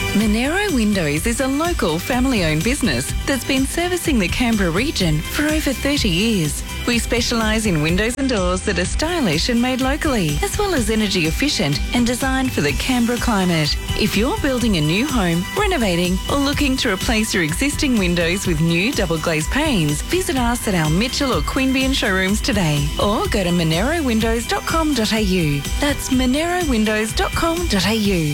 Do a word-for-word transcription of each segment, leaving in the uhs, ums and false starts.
Monero Windows is a local family-owned business that's been servicing the Canberra region for over thirty years. We specialise in windows and doors that are stylish and made locally, as well as energy efficient and designed for the Canberra climate. If you're building a new home, renovating or looking to replace your existing windows with new double glazed panes, visit us at our Mitchell or Queanbeyan showrooms today, or go to monero windows dot com dot a u. That's monero windows dot com dot a u.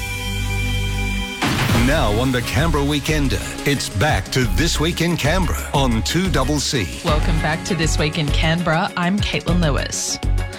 Now on the Canberra Weekender, it's back to This Week in Canberra on two C C. Welcome back to This Week in Canberra. I'm Caitlin Lewis.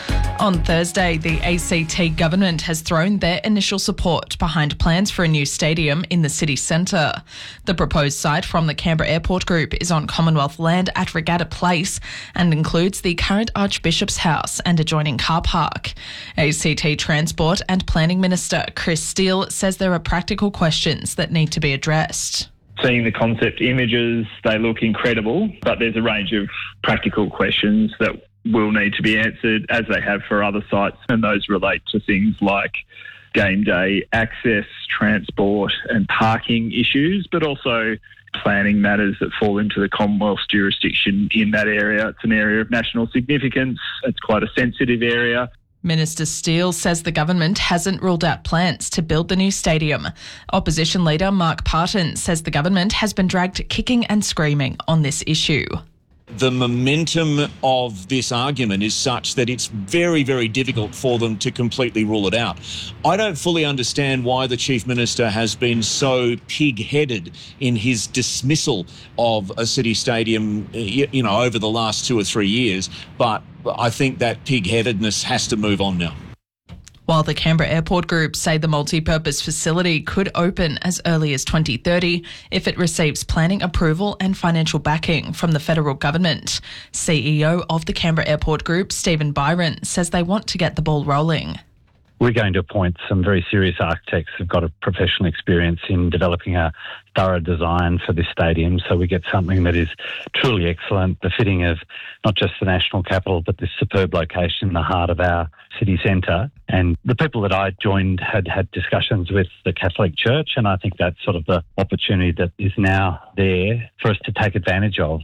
On Thursday, the A C T government has thrown their initial support behind plans for a new stadium in the city centre. The proposed site from the Canberra Airport Group is on Commonwealth land at Regatta Place and includes the current Archbishop's House and adjoining car park. A C T Transport and Planning Minister Chris Steele says there are practical questions that need to be addressed. Seeing the concept images, they look incredible, but there's a range of practical questions that will need to be answered, as they have for other sites, and those relate to things like game day access, transport and parking issues, but also planning matters that fall into the Commonwealth's jurisdiction in that area. It's an area of national significance. It's quite a sensitive area. Minister Steele says the government hasn't ruled out plans to build the new stadium. Opposition leader Mark Parton says the government has been dragged kicking and screaming on this issue. The momentum of this argument is such that it's very, very difficult for them to completely rule it out. I don't fully understand why the Chief Minister has been so pig-headed in his dismissal of a city stadium, you know, over the last two or three years, but I think that pig-headedness has to move on now. While the Canberra Airport Group say the multi-purpose facility could open as early as twenty thirty if it receives planning approval and financial backing from the federal government. C E O of the Canberra Airport Group, Stephen Byron, says they want to get the ball rolling. We're going to appoint some very serious architects who've got a professional experience in developing a thorough design for this stadium, so we get something that is truly excellent, befitting of not just the national capital, but this superb location in the heart of our city centre. And the people that I joined had had discussions with the Catholic Church, and I think that's sort of the opportunity that is now there for us to take advantage of.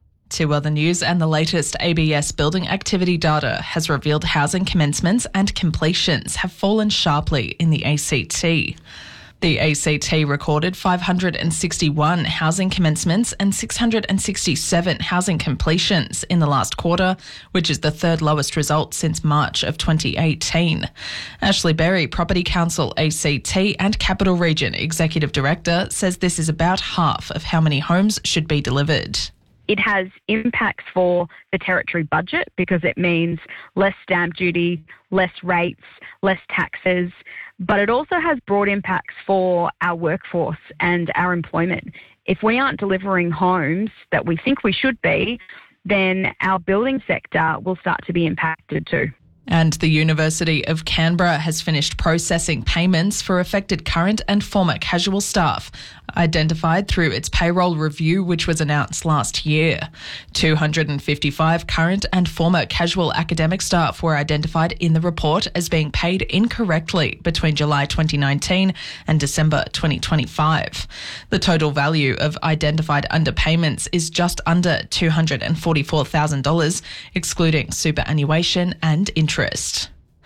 To other news, and the latest A B S building activity data has revealed housing commencements and completions have fallen sharply in the A C T. The A C T recorded five hundred sixty-one housing commencements and six hundred sixty-seven housing completions in the last quarter, which is the third lowest result since March of twenty eighteen. Ashley Berry, Property Council A C T and Capital Region Executive Director, says this is about half of how many homes should be delivered. It has impacts for the territory budget because it means less stamp duty, less rates, less taxes, but it also has broad impacts for our workforce and our employment. If we aren't delivering homes that we think we should be, then our building sector will start to be impacted too. And the University of Canberra has finished processing payments for affected current and former casual staff identified through its payroll review, which was announced last year. two hundred fifty-five current and former casual academic staff were identified in the report as being paid incorrectly between July twenty nineteen and December twenty twenty-five. The total value of identified underpayments is just under two hundred forty-four thousand dollars, excluding superannuation and interest.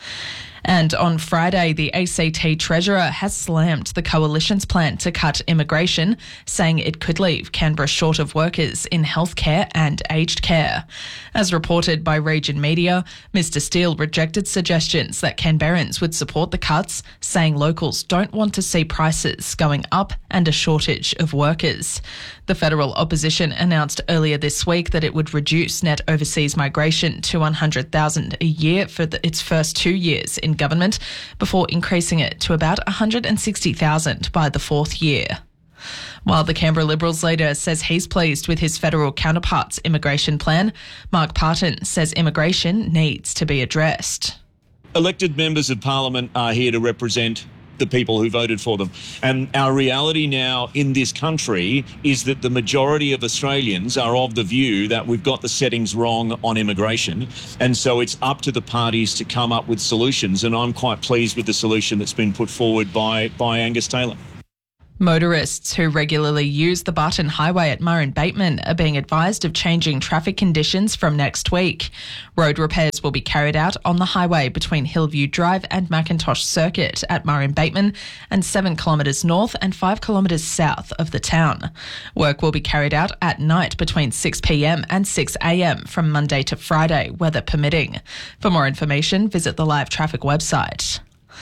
And on Friday, the A C T Treasurer has slammed the Coalition's plan to cut immigration, saying it could leave Canberra short of workers in healthcare and aged care. As reported by Region Media, Mister Steele rejected suggestions that Canberrans would support the cuts, saying locals don't want to see prices going up and a shortage of workers. The federal opposition announced earlier this week that it would reduce net overseas migration to one hundred thousand a year for the, its first two years in government, before increasing it to about one hundred sixty thousand by the fourth year. While the Canberra Liberals leader says he's pleased with his federal counterpart's immigration plan, Mark Parton says immigration needs to be addressed. Elected members of Parliament are here to represent the people who voted for them. And our reality now in this country is that the majority of Australians are of the view that we've got the settings wrong on immigration. And so it's up to the parties to come up with solutions. And I'm quite pleased with the solution that's been put forward by, by Angus Taylor. Motorists who regularly use the Barton Highway at Murrin Bateman are being advised of changing traffic conditions from next week. Road repairs will be carried out on the highway between Hillview Drive and Macintosh Circuit at Murrin Bateman and seven kilometres north and five kilometres south of the town. Work will be carried out at night between six p m and six a m from Monday to Friday, weather permitting. For more information, visit the Live Traffic website.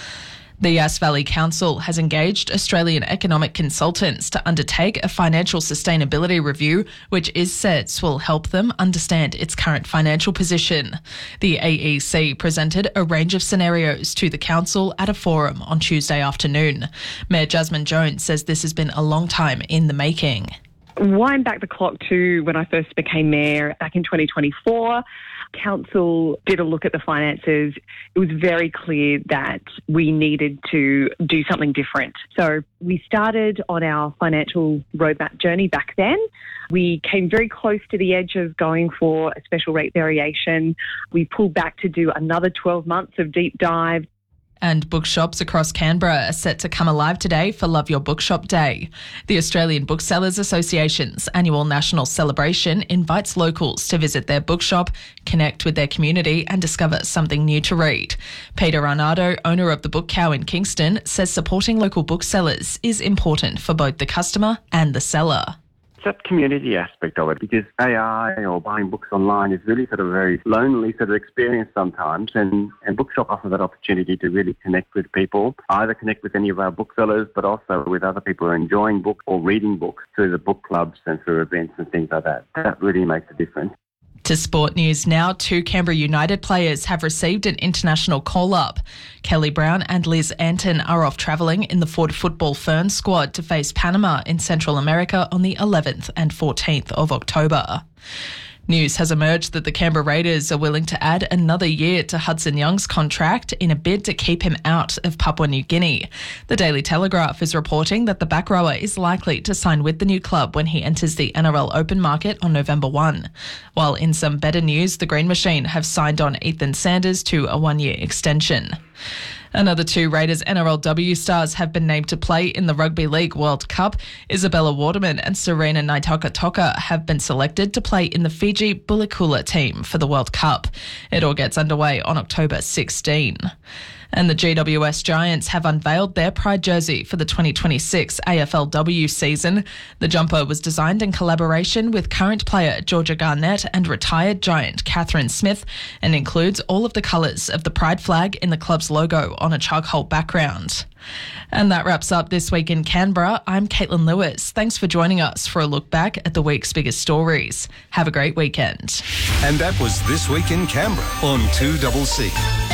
The Yass Valley Council has engaged Australian economic consultants to undertake a financial sustainability review, which is said will help them understand its current financial position. The A E C presented a range of scenarios to the council at a forum on Tuesday afternoon. Mayor Jasmine Jones says this has been a long time in the making. Wind back the clock to when I first became mayor back in twenty twenty-four. Council did a look at the finances. It was very clear that we needed to do something different. So we started on our financial roadmap journey back then. We came very close to the edge of going for a special rate variation. We pulled back to do another twelve months of deep dive. And bookshops across Canberra are set to come alive today for Love Your Bookshop Day. The Australian Booksellers Association's annual national celebration invites locals to visit their bookshop, connect with their community and discover something new to read. Peter Arnado, owner of the Book Cow in Kingston, says supporting local booksellers is important for both the customer and the seller. That community aspect of it, because A I or buying books online is really sort of a very lonely sort of experience sometimes, and, and Bookshop offers that opportunity to really connect with people, either connect with any of our booksellers, but also with other people who are enjoying books or reading books through the book clubs and through events and things like that. That really makes a difference. To sport news now, two Canberra United players have received an international call-up. Kelly Brown and Liz Anton are off travelling in the Ford Football Ferns squad to face Panama in Central America on the eleventh and fourteenth of October. News has emerged that the Canberra Raiders are willing to add another year to Hudson Young's contract in a bid to keep him out of Papua New Guinea. The Daily Telegraph is reporting that the back rower is likely to sign with the new club when he enters the N R L Open market on November first. While in some better news, the Green Machine have signed on Ethan Sanders to a one-year extension. Another two Raiders N R L W stars have been named to play in the Rugby League World Cup. Isabella Waterman and Serena Naitoka-Toka have been selected to play in the Fiji Bulikula team for the World Cup. It all gets underway on October sixteenth. And the G W S Giants have unveiled their pride jersey for the twenty twenty-six A F L W season. The jumper was designed in collaboration with current player Georgia Garnett and retired Giant Catherine Smith and includes all of the colours of the pride flag in the club's logo on a charcoal background. And that wraps up This Week in Canberra. I'm Caitlin Lewis. Thanks for joining us for a look back at the week's biggest stories. Have a great weekend. And that was This Week in Canberra on two C C.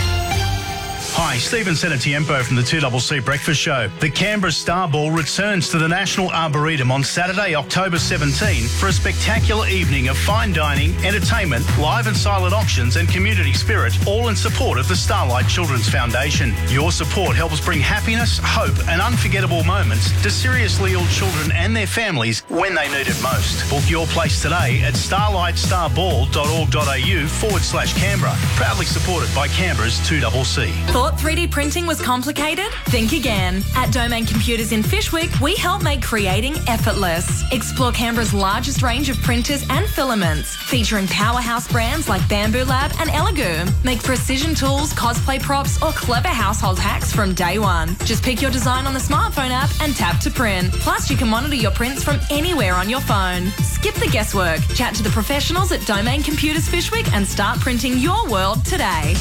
Hi, Stephen Senatiempo from the two C C Breakfast Show. The Canberra Star Ball returns to the National Arboretum on Saturday, October seventeenth for a spectacular evening of fine dining, entertainment, live and silent auctions and community spirit, all in support of the Starlight Children's Foundation. Your support helps bring happiness, hope and unforgettable moments to seriously ill children and their families when they need it most. Book your place today at starlightstarball.org.au forward slash Canberra. Proudly supported by Canberra's two C C. Thought three D printing was complicated? Think again. At Domain Computers in Fyshwick, we help make creating effortless. Explore Canberra's largest range of printers and filaments, featuring powerhouse brands like Bamboo Lab and Elegoo. Make precision tools, cosplay props, or clever household hacks from day one. Just pick your design on the smartphone app and tap to print. Plus, you can monitor your prints from anywhere on your phone. Skip the guesswork. Chat to the professionals at Domain Computers Fyshwick and start printing your world today.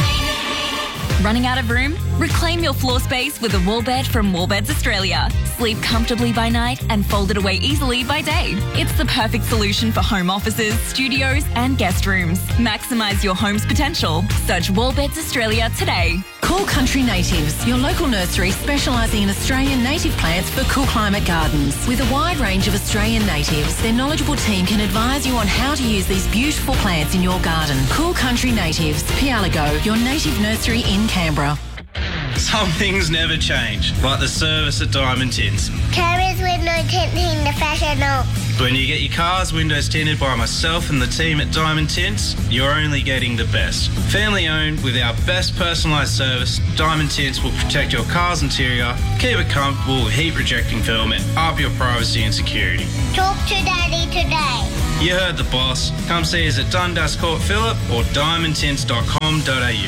Running out of room? Reclaim your floor space with a wall bed from Wallbeds Australia. Sleep comfortably by night and fold it away easily by day. It's the perfect solution for home offices, studios and guest rooms. Maximise your home's potential. Search Wallbeds Australia today. Cool Country Natives, your local nursery specialising in Australian native plants for cool climate gardens. With a wide range of Australian natives, their knowledgeable team can advise you on how to use these beautiful plants in your garden. Cool Country Natives, Pialago, your native nursery in Canberra. Some things never change, like the service at Diamond Tints. Carriers window tinting the professional. When you get your car's windows tinted by myself and the team at Diamond Tints, you're only getting the best. Family owned with our best personalised service, Diamond Tints will protect your car's interior, keep it comfortable with heat rejecting film and up your privacy and security. Talk to Daddy today. You heard the boss. Come see us at Dundas Court Phillip or diamond tints dot com dot a u.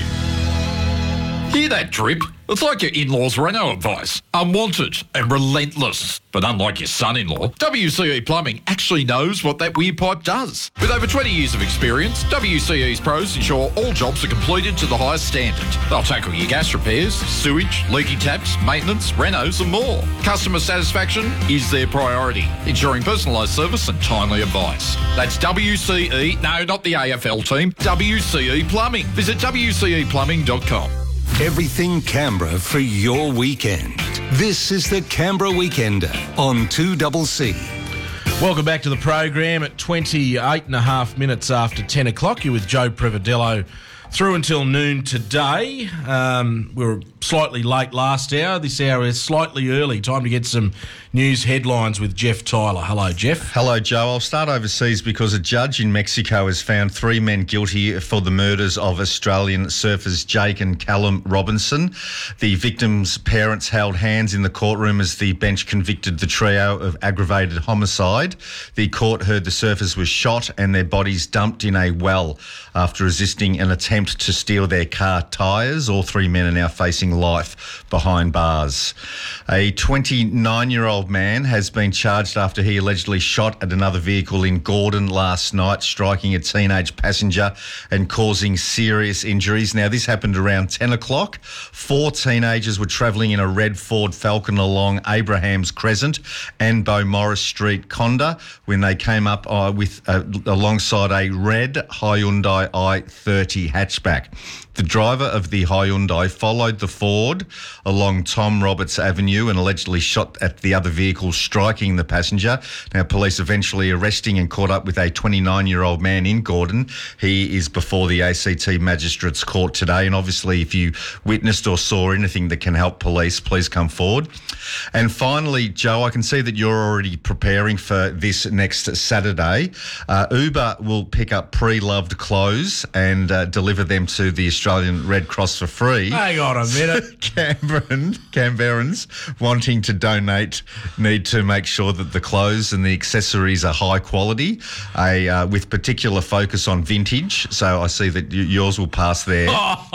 Hear that drip? It's like your in-laws' Renault advice. Unwanted and relentless. But unlike your son-in-law, W C E Plumbing actually knows what that weird pipe does. With over twenty years of experience, W C E's pros ensure all jobs are completed to the highest standard. They'll tackle your gas repairs, sewage, leaky taps, maintenance, renos and more. Customer satisfaction is their priority, ensuring personalised service and timely advice. That's W C E, no, not the A F L team, W C E Plumbing. Visit w c e plumbing dot com. Everything Canberra for your weekend. This is the Canberra Weekender on two C C. Welcome back to the program at twenty-eight and a half minutes after ten o'clock. You're with Joe Prividello through until noon today. Um, we were slightly late last hour. This hour is slightly early. Time to get some news headlines with Jeff Tyler. Hello, Jeff. Hello, Joe. I'll start overseas because a judge in Mexico has found three men guilty for the murders of Australian surfers Jake and Callum Robinson. The victims' parents held hands in the courtroom as the bench convicted the trio of aggravated homicide. The court heard the surfers were shot and their bodies dumped in a well after resisting an attempt to steal their car tyres. All three men are now facing life behind bars. A twenty-nine-year-old man has been charged after he allegedly shot at another vehicle in Gordon last night, striking a teenage passenger and causing serious injuries. Now, this happened around ten o'clock. Four teenagers were travelling in a red Ford Falcon along Abraham's Crescent and Beaumaris Street, Conda, when they came up uh, with uh, alongside a red Hyundai i thirty hatchback. The driver of the Hyundai followed the Ford along Tom Roberts Avenue and allegedly shot at the other vehicle, striking the passenger. Now, police eventually arresting and caught up with a twenty-nine-year-old man in Gordon. He is before the A C T Magistrates Court today. And obviously, if you witnessed or saw anything that can help police, please come forward. And finally, Joe, I can see that you're already preparing for this next Saturday. Uh, Uber will pick up pre-loved clothes and uh, deliver them to the Australian Red Cross for free. Hang on a minute. Canberran, Canberrans wanting to donate need to make sure that the clothes and the accessories are high quality, a, uh, with particular focus on vintage. So I see that y- yours will pass there.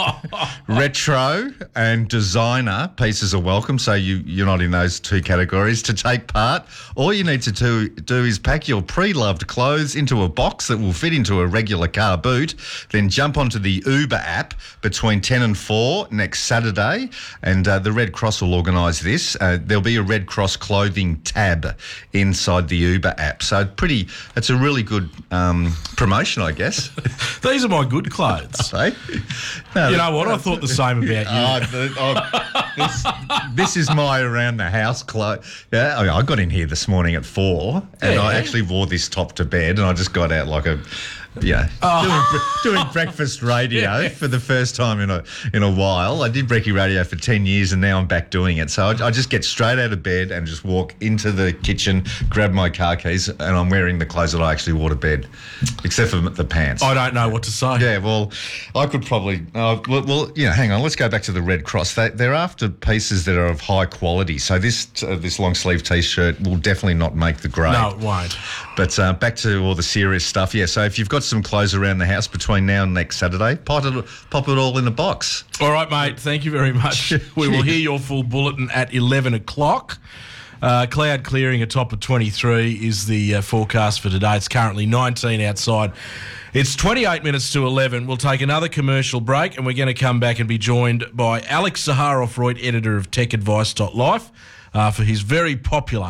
Retro and designer pieces are welcome, so you, you're not in those two categories. To take part, all you need to do, do is pack your pre-loved clothes into a box that will fit into a regular car boot, then jump onto the Uber app between ten and four next Saturday, and uh, the Red Cross will organise this. Uh, there'll be a Red Cross clothing tab inside the Uber app. So pretty, it's a really good um, promotion, I guess. These are my good clothes. Hey? No, you know what? I thought the same about you. Oh, the, oh, this, this is my around the house clothes. Yeah, I, mean, I got in here this morning at four, and Yeah. I actually wore this top to bed, and I just got out like a. Yeah, oh. doing, doing breakfast radio yeah. for the first time in a in a while. I did brekkie radio for ten years, and now I'm back doing it. So I, I just get straight out of bed and just walk into the kitchen, grab my car keys, and I'm wearing the clothes that I actually wore to bed, except for the pants. I don't know what to say. Yeah, well, I could probably. Uh, well, well, yeah. Hang on. Let's go back to the Red Cross. They, they're after pieces that are of high quality. So this uh, this long sleeve T-shirt will definitely not make the grade. No, it won't. But uh, back to all the serious stuff. Yeah. So if you've got some clothes around the house between now and next Saturday, pop it, pop it all in a box. All right, mate. Thank you very much. We will hear your full bulletin at eleven o'clock. Uh, cloud clearing atop of twenty-three is the uh, forecast for today. It's currently nineteen outside. It's twenty-eight minutes to eleven. We'll take another commercial break, and we're going to come back and be joined by Alex Zaharoff-Reutt, editor of tech advice dot life, uh, for his very popular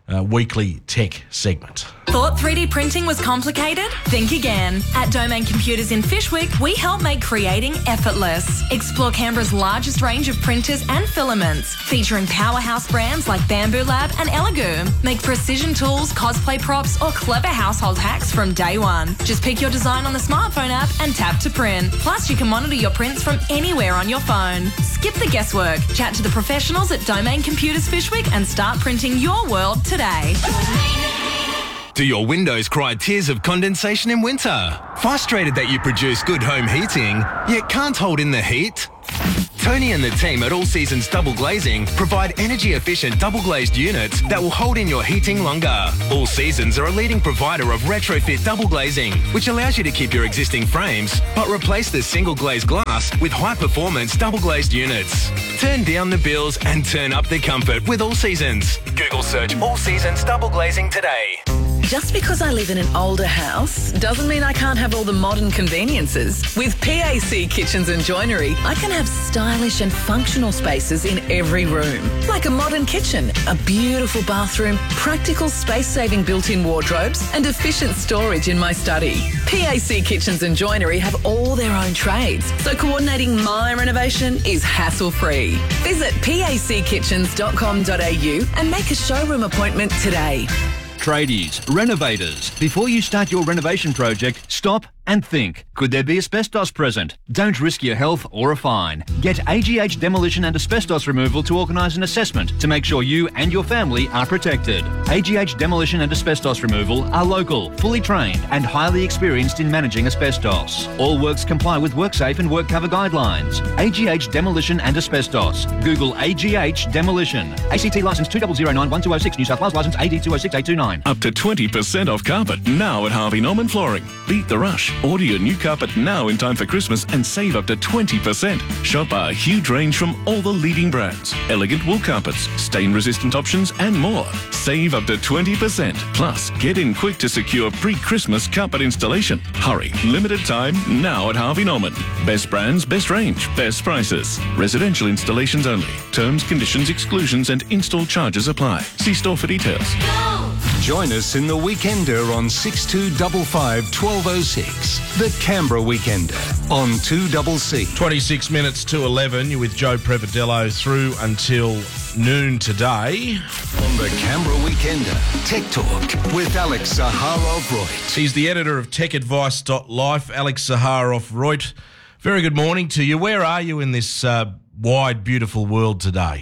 uh, weekly tech segment. Thought three D printing was complicated? Think again. At Domain Computers in Fishwick, we help make creating effortless. Explore Canberra's largest range of printers and filaments, featuring powerhouse brands like Bamboo Lab and Elegoo. Make precision tools, cosplay props, or clever household hacks from day one. Just pick your design on the smartphone app and tap to print. Plus, you can monitor your prints from anywhere on your phone. Skip the guesswork. Chat to the professionals at Domain Computers Fishwick and start printing your world today. Do your windows cry tears of condensation in winter? Frustrated that you produce good home heating, yet can't hold in the heat? Tony and the team at All Seasons Double Glazing provide energy-efficient double-glazed units that will hold in your heating longer. All Seasons are a leading provider of retrofit double glazing, which allows you to keep your existing frames, but replace the single-glazed glass with high-performance double-glazed units. Turn down the bills and turn up the comfort with All Seasons. Google search All Seasons Double Glazing today. Just because I live in an older house doesn't mean I can't have all the modern conveniences. With P A C Kitchens and Joinery, I can have stylish and functional spaces in every room. Like a modern kitchen, a beautiful bathroom, practical space-saving built-in wardrobes and efficient storage in my study. P A C Kitchens and Joinery have all their own trades, so coordinating my renovation is hassle-free. Visit pac kitchens dot com dot a u and make a showroom appointment today. Tradies, renovators, before you start your renovation project, stop and think. Could there be asbestos present? Don't risk your health or a fine. Get A G H Demolition and Asbestos Removal to organise an assessment to make sure you and your family are protected. A G H Demolition and Asbestos Removal are local, fully trained and highly experienced in managing asbestos. All works comply with WorkSafe and WorkCover guidelines. A G H Demolition and Asbestos. Google A G H Demolition. A C T licence two zero zero nine one two zero six, New South Wales licence A D two zero six eight two nine. Up to twenty percent off carpet now at Harvey Norman Flooring. Beat the rush. Order your new carpet now in time for Christmas and save up to twenty percent. Shop our huge range from all the leading brands. Elegant wool carpets, stain-resistant options and more. Save up to twenty percent. Plus, get in quick to secure pre-Christmas carpet installation. Hurry. Limited time now at Harvey Norman. Best brands, best range, best prices. Residential installations only. Terms, conditions, exclusions and install charges apply. See store for details. Join us in the Weekender on six two five five, one two oh six. The Canberra Weekender on two C C. twenty-six minutes to eleven. You're with Joe Prevadello through until noon today. On the Canberra Weekender, Tech Talk with Alex Zaharov-Reut. He's the editor of tech advice dot life, Alex Zaharov-Reut. Very good morning to you. Where are you in this uh, wide, beautiful world today?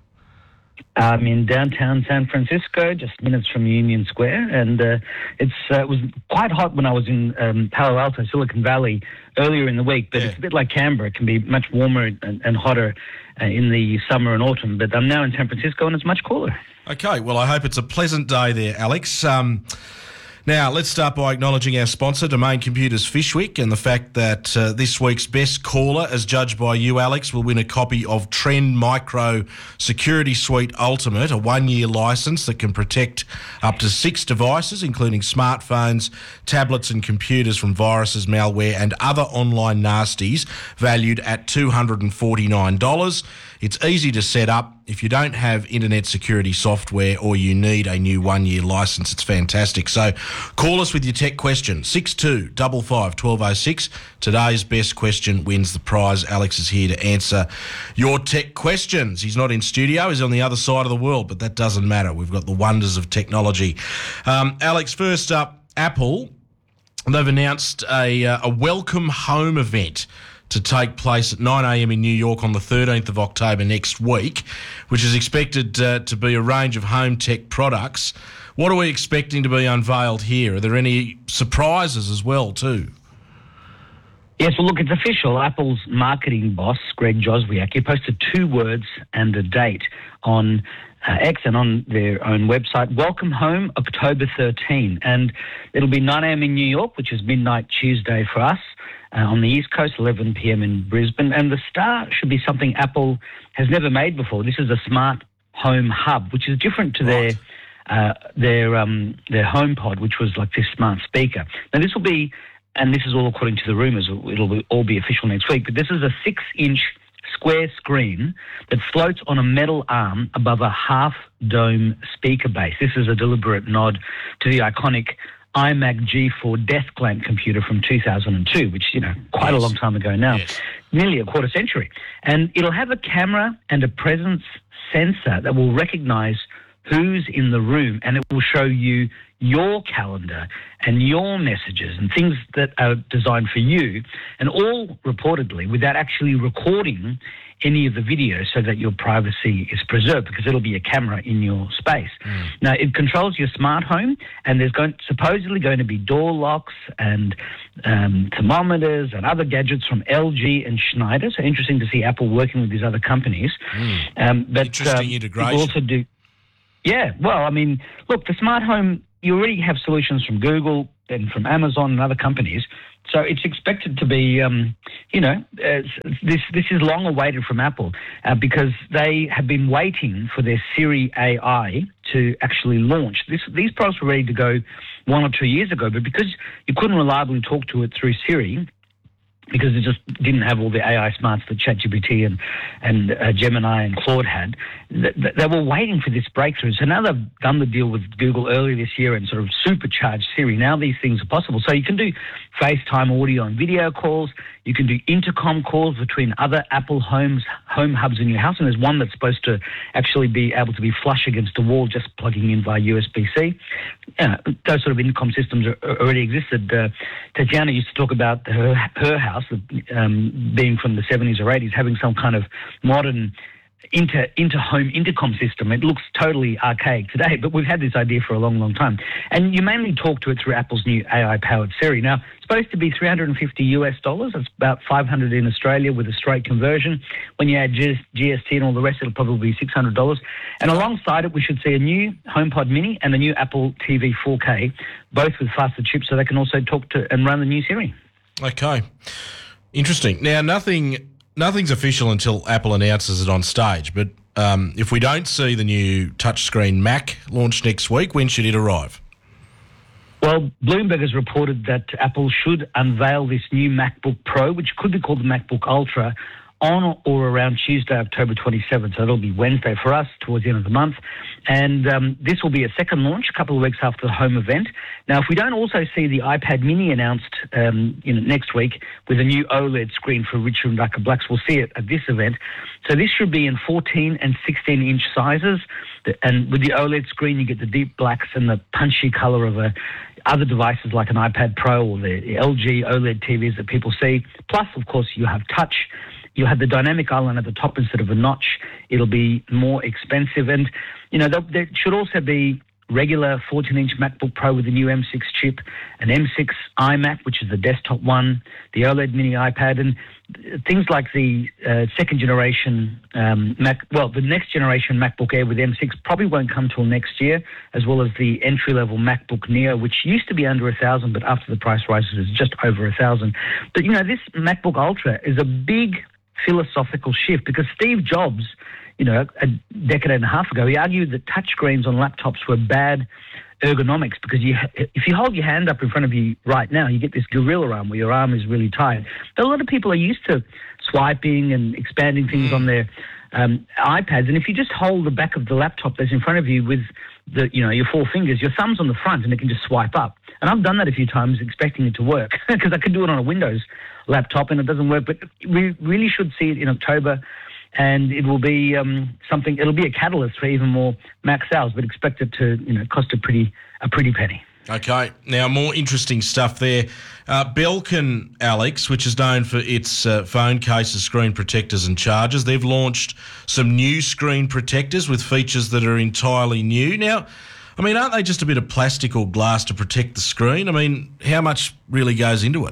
I'm in downtown San Francisco, just minutes from Union Square, and uh, it's uh, it was quite hot when I was in um, Palo Alto, Silicon Valley, earlier in the week, but yeah. It's a bit like Canberra. It can be much warmer and, and hotter uh, in the summer and autumn, but I'm now in San Francisco and it's much cooler. Okay, well, I hope it's a pleasant day there, Alex. Um, Now, let's start by acknowledging our sponsor, Domain Computers Fishwick, and the fact that uh, this week's best caller, as judged by you, Alex, will win a copy of Trend Micro Security Suite Ultimate, a one-year licence that can protect up to six devices, including smartphones, tablets and computers from viruses, malware and other online nasties, valued at two hundred forty-nine dollars. It's easy to set up. If you don't have internet security software or you need a new one-year licence, it's fantastic. So call us with your tech question, six two five five, one two oh six. Today's best question wins the prize. Alex is here to answer your tech questions. He's not in studio, he's on the other side of the world, but that doesn't matter. We've got the wonders of technology. Um, Alex, first up, Apple. They've announced a, uh, a welcome home event to take place at nine a.m. in New York on the thirteenth of October next week, which is expected uh, to be a range of home tech products. What are we expecting to be unveiled here? Are there any surprises as well too? Yes, well, look, it's official. Apple's marketing boss, Greg Joswiak, he posted two words and a date on uh, X and on their own website. Welcome home, October thirteenth. And it'll be nine a.m. in New York, which is midnight Tuesday for us. Uh, on the East Coast, eleven p.m. in Brisbane. And the star should be something Apple has never made before. This is a smart home hub, which is different to right. their uh, their um, their HomePod, which was like this smart speaker. Now, this will be, and this is all according to the rumours, it'll be, all be official next week, but this is a six-inch square screen that floats on a metal arm above a half-dome speaker base. This is a deliberate nod to the iconic iMac G four desk lamp computer from two thousand two, which, you know, quite yes. a long time ago now, yes. nearly a quarter century. And it'll have a camera and a presence sensor that will recognise who's in the room, and it will show you your calendar and your messages and things that are designed for you, and all reportedly without actually recording any of the video so that your privacy is preserved, because it'll be a camera in your space. Mm. Now, it controls your smart home, and there's going, supposedly going to be door locks and um, thermometers and other gadgets from L G and Schneider. So interesting to see Apple working with these other companies. Mm. Um, but, interesting um, integration. Also do, yeah, well, I mean, look, the smart home, you already have solutions from Google and from Amazon and other companies. So it's expected to be, um, you know, uh, this this is long awaited from Apple uh, because they have been waiting for their Siri A I to actually launch. This, these products were ready to go one or two years ago, but because you couldn't reliably talk to it through Siri, because it just didn't have all the A I smarts that ChatGPT and, and uh, Gemini and Claude had, th- th- they were waiting for this breakthrough. So now they've done the deal with Google earlier this year and sort of supercharged Siri. Now these things are possible. So you can do FaceTime audio and video calls. You can do intercom calls between other Apple homes, home hubs in your house. And there's one that's supposed to actually be able to be flush against a wall, just plugging in via U S B C. Uh, those sort of intercom systems are, are already existed. Uh, Tatiana used to talk about her, her house, um, being from the seventies or eighties, having some kind of modern inter inter-home intercom system. It looks totally archaic today, but we've had this idea for a long, long time. And you mainly talk to it through Apple's new A I-powered Siri. Now, it's supposed to be three hundred fifty US dollars. It's about five hundred in Australia with a straight conversion. When you add G S T and all the rest, it'll probably be six hundred dollars. And alongside it, we should see a new HomePod Mini and a new Apple T V four K, both with faster chips, so they can also talk to and run the new Siri. Okay. Interesting. Now, nothing... Nothing's official until Apple announces it on stage, but um, if we don't see the new touchscreen Mac launch next week, when should it arrive? Well, Bloomberg has reported that Apple should unveil this new MacBook Pro, which could be called the MacBook Ultra, on or around Tuesday, October twenty-seventh. So it'll be Wednesday for us, towards the end of the month. And um, this will be a second launch, a couple of weeks after the home event. Now, if we don't also see the iPad Mini announced um, you know, next week with a new OLED screen for richer and darker blacks, we'll see it at this event. So this should be in fourteen and sixteen inch sizes. And with the OLED screen, you get the deep blacks and the punchy colour of a other devices like an iPad Pro or the L G OLED T Vs that people see. Plus, of course, you have touch. You'll have the dynamic island at the top instead of a notch. It'll be more expensive. And, you know, there, there should also be regular fourteen inch MacBook Pro with the new M six chip, an M six iMac, which is the desktop one, the OLED mini iPad, and things like the uh, second generation um, Mac, well, the next generation MacBook Air with M six probably won't come till next year, as well as the entry-level MacBook Neo, which used to be under a thousand, but after the price rises, is just over a thousand. But, you know, this MacBook Ultra is a big philosophical shift, because Steve Jobs, you know, a decade and a half ago, he argued that touchscreens on laptops were bad ergonomics, because you, if you hold your hand up in front of you right now, you get this gorilla arm where your arm is really tight. But a lot of people are used to swiping and expanding things on their um, iPads, and if you just hold the back of the laptop that's in front of you with the, you know, your four fingers, your thumb's on the front, and it can just swipe up. And I've done that a few times expecting it to work, because I could do it on a Windows laptop and it doesn't work. But we really should see it in October, and it will be um, something. It'll be a catalyst for even more Mac sales, but expect it to, you know, cost a pretty a pretty penny. Okay, now more interesting stuff there. Uh, Belkin, Alex, which is known for its uh, phone cases, screen protectors and chargers, they've launched some new screen protectors with features that are entirely new. Now, I mean, aren't they just a bit of plastic or glass to protect the screen? I mean, how much really goes into it?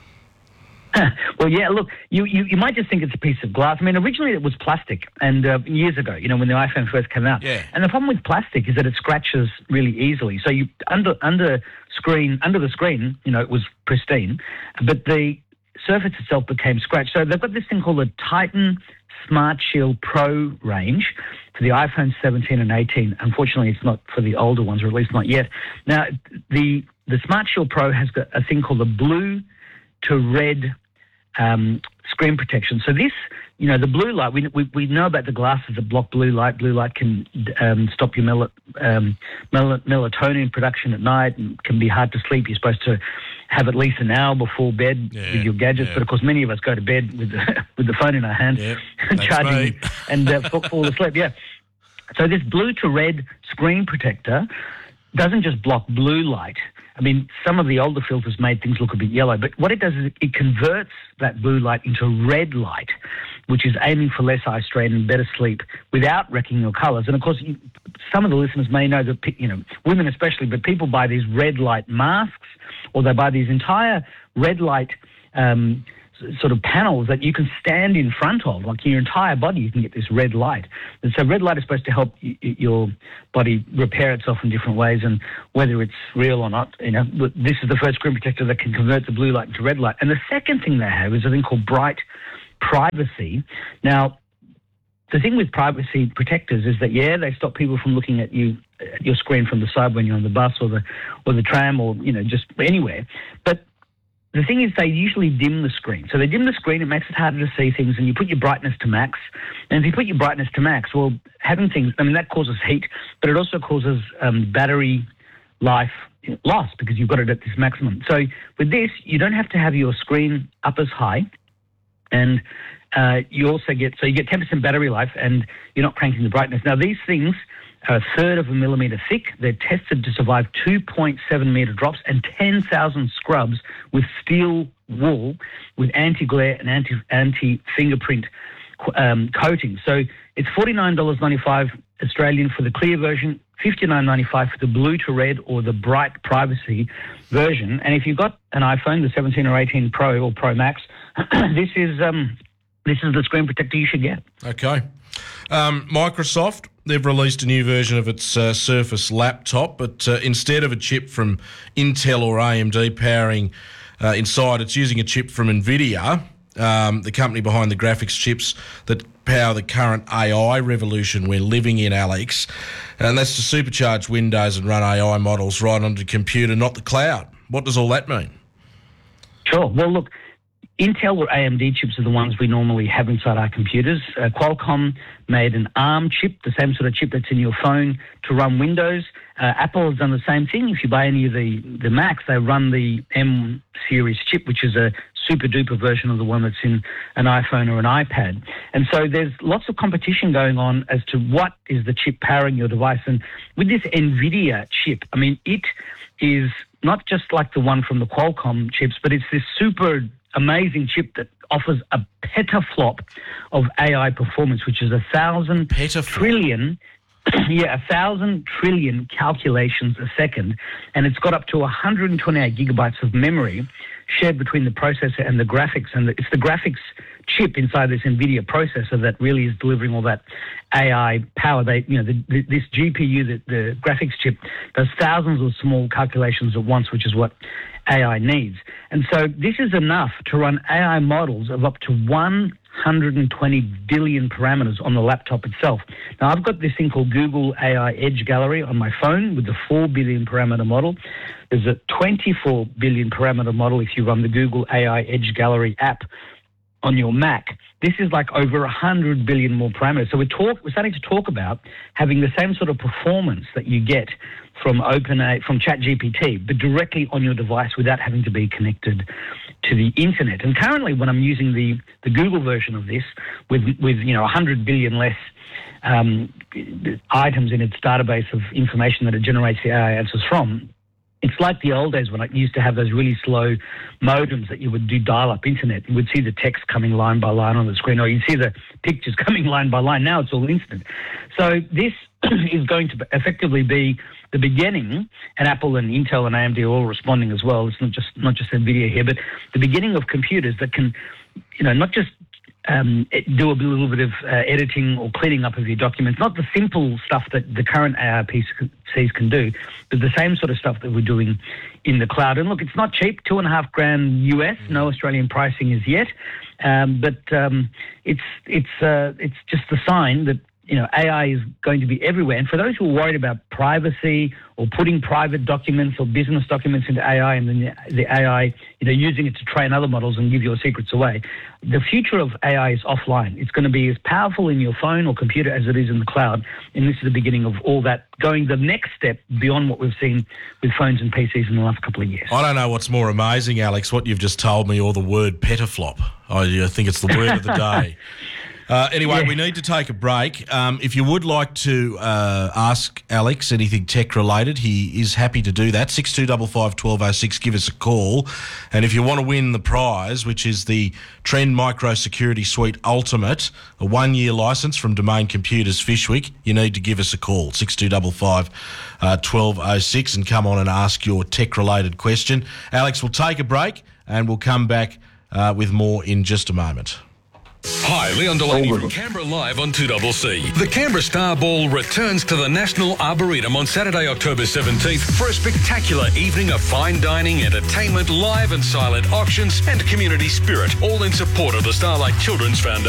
Well, yeah, look, you, you, you might just think it's a piece of glass. I mean, originally it was plastic, and uh, years ago, you know, when the iPhone first came out. Yeah. And the problem with plastic is that it scratches really easily. So you under under screen under the screen, you know, it was pristine, but the surface itself became scratched. So they've got this thing called the Titan Smart Shield Pro range for the iPhone seventeen and eighteen. Unfortunately, it's not for the older ones, or at least not yet. Now, the the Smart Shield Pro has got a thing called a blue to red Um, screen protection. So this, you know, the blue light, we, we, we know about the glasses that block blue light. Blue light can um, stop your mel- um, mel- melatonin production at night and can be hard to sleep. You're supposed to have at least an hour before bed Yeah, with your gadgets. yeah. But, of course, many of us go to bed with the, with the phone in our hand, Yeah, charging me. and uh, fall- fall asleep. Yeah. So this blue to red screen protector doesn't just block blue light. I mean, some of the older filters made things look a bit yellow, but what it does is it converts that blue light into red light, which is aiming for less eye strain and better sleep without wrecking your colours. And, of course, you, some of the listeners may know that, you know, women especially, but people buy these red light masks or they buy these entire red light um sort of panels that you can stand in front of, like in your entire body, you can get this red light. And so red light is supposed to help y- y- your body repair itself in different ways, and whether it's real or not, you know, this is the first screen protector that can convert the blue light into red light. And the second thing they have is a thing called Bright Privacy. Now, the thing with privacy protectors is that, yeah, they stop people from looking at you, at your screen from the side when you're on the bus or the or the tram or, you know, just anywhere. But the thing is, they usually dim the screen. So they dim the screen, it makes it harder to see things, and you put your brightness to max. And if you put your brightness to max, well, having things, I mean, that causes heat, but it also causes um, battery life loss because you've got it at this maximum. So with this, you don't have to have your screen up as high, and uh, you also get, so you get ten percent battery life, and you're not cranking the brightness. Now, these things are a third of a millimetre thick. They're tested to survive two point seven metre drops and ten thousand scrubs with steel wool with anti-glare and anti, anti-fingerprint um, coating. So it's forty-nine dollars ninety-five Australian for the clear version, fifty-nine ninety-five for the blue to red or the bright privacy version. And if you've got an iPhone, the seventeen or eighteen Pro or Pro Max, this is um, this is the screen protector you should get. Okay. Um, Microsoft, they've released a new version of its uh, Surface laptop, but uh, instead of a chip from Intel or A M D powering uh, inside, it's using a chip from NVIDIA, um, the company behind the graphics chips that power the current A I revolution we're living in, Alex. And that's to supercharge Windows and run A I models right onto the computer, not the cloud. What does all that mean? Sure. Well, look, Intel or A M D chips are the ones we normally have inside our computers. Uh, Qualcomm made an ARM chip, the same sort of chip that's in your phone, to run Windows. Uh, Apple has done the same thing. If you buy any of the, the Macs, they run the M series chip, which is a super duper version of the one that's in an iPhone or an iPad. And so there's lots of competition going on as to what is the chip powering your device. And with this NVIDIA chip, I mean, it is not just like the one from the Qualcomm chips, but it's this super amazing chip that offers a petaflop of A I performance, which is a thousand petaflop. trillion, yeah, a thousand trillion calculations a second, and it's got up to one hundred twenty-eight gigabytes of memory shared between the processor and the graphics, and the, it's the graphics chip inside this NVIDIA processor that really is delivering all that A I power. They, you know, the, the, this G P U, the, the graphics chip, does thousands of small calculations at once, which is what A I needs. And so this is enough to run A I models of up to one hundred twenty billion parameters on the laptop itself. Now, I've got this thing called Google A I Edge Gallery on my phone with the four billion parameter model. There's a twenty-four billion parameter model if you run the Google A I Edge Gallery app on your Mac. This is like over one hundred billion more parameters. So we're, talk, we're starting to talk about having the same sort of performance that you get from OpenAI, from ChatGPT, but directly on your device without having to be connected to the internet. And currently, when I'm using the, the Google version of this, with with you know one hundred billion less um, items in its database of information that it generates the A I answers from, it's like the old days when I used to have those really slow modems that you would do dial-up internet. You would see the text coming line by line on the screen, or you'd see the pictures coming line by line. Now it's all instant. So this is going to effectively be the beginning, and Apple and Intel and A M D are all responding as well. It's not just not just NVIDIA here, but the beginning of computers that can, you know, not just um, do a little bit of uh, editing or cleaning up of your documents, not the simple stuff that the current A I P Cs can do, but the same sort of stuff that we're doing in the cloud. And look, it's not cheap, two and a half grand U S, no Australian pricing as yet, um, but um, it's it's uh, it's just a sign that You know, A I is going to be everywhere. And for those who are worried about privacy or putting private documents or business documents into A I and then the A I, you know, using it to train other models and give your secrets away, the future of A I is offline. It's going to be as powerful in your phone or computer as it is in the cloud. And this is the beginning of all that, going the next step beyond what we've seen with phones and P Cs in the last couple of years. I don't know what's more amazing, Alex, what you've just told me or the word petaflop. I think it's the word of the day. Uh, anyway, yeah. we need to take a break. Um, if you would like to uh, ask Alex anything tech-related, he is happy to do that. six two five five, one two oh six, give us a call. And if you want to win the prize, which is the Trend Micro Security Suite Ultimate, a one-year licence from Domain Computers Fishwick, you need to give us a call, six two five five, one two oh six, and come on and ask your tech-related question. Alex, we'll take a break and we'll come back uh, with more in just a moment. Hi, Leon Delaney from Canberra Live on two C C. The Canberra Star Ball returns to the National Arboretum on Saturday, October seventeenth for a spectacular evening of fine dining, entertainment, live and silent auctions and community spirit, all in support of the Starlight Children's Foundation.